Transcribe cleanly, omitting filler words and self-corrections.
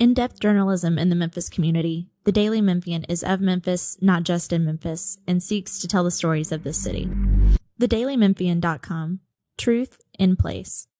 In-depth journalism in the Memphis community, the Daily Memphian is of Memphis, not just in Memphis, and seeks to tell the stories of this city. TheDailyMemphian.com. Truth in place.